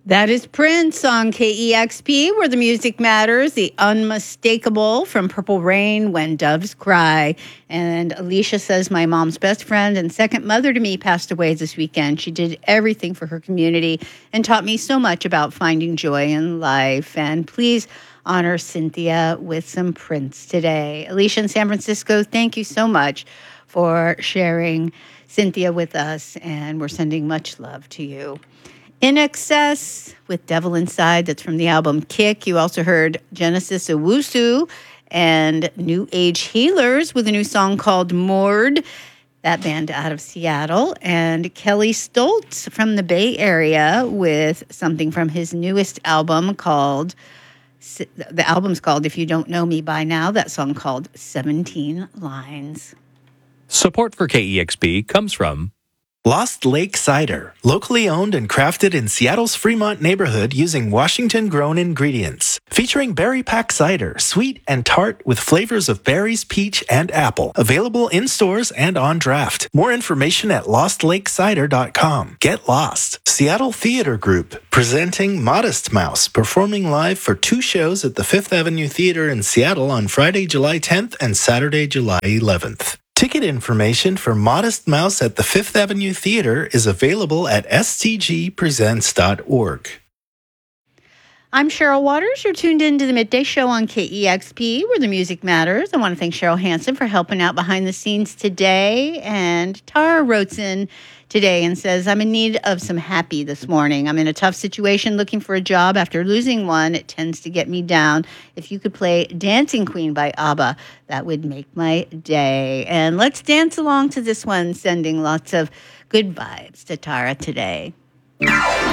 That is Prince on KEXP, where the music matters, the unmistakable from Purple Rain, When Doves Cry. And Alicia says, my mom's best friend and second mother to me passed away this weekend. She did everything for her community and taught me so much about finding joy in life. And please honor Cynthia with some Prince today. Alicia in San Francisco, thank you so much for sharing Cynthia with us, and we're sending much love to you. In Excess with Devil Inside, that's from the album Kick. You also heard Genesis Owusu and New Age Healers with a new song called Moored, that band out of Seattle. And Kelly Stoltz from the Bay Area with something from his newest album called, the album's called If You Don't Know Me By Now, that song called 17 Lines. Support for KEXP comes from Lost Lake Cider, locally owned and crafted in Seattle's Fremont neighborhood using Washington-grown ingredients. Featuring berry pack cider, sweet and tart with flavors of berries, peach, and apple. Available in stores and on draft. More information at lostlakecider.com. Get lost. Seattle Theater Group, presenting Modest Mouse, performing live for 2 shows at the Fifth Avenue Theater in Seattle on Friday, July 10th and Saturday, July 11th. Ticket information for Modest Mouse at the Fifth Avenue Theater is available at stgpresents.org. I'm Cheryl Waters. You're tuned into the Midday Show on KEXP, where the music matters. I want to thank Cheryl Hansen for helping out behind the scenes today. And Tara wrote in today and says, I'm in need of some happy this morning. I'm in a tough situation looking for a job. After losing one, it tends to get me down. If you could play Dancing Queen by ABBA, that would make my day. And let's dance along to this one, sending lots of good vibes to Tara today.